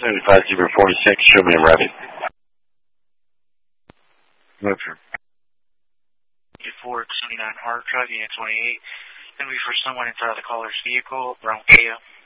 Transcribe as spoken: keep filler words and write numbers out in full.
seventy-five Zebra forty-six, show me a rapid. Roger. Ford seventy-nine Hard driving at twenty-eight. Going to be for someone inside the caller's vehicle, brown Kia.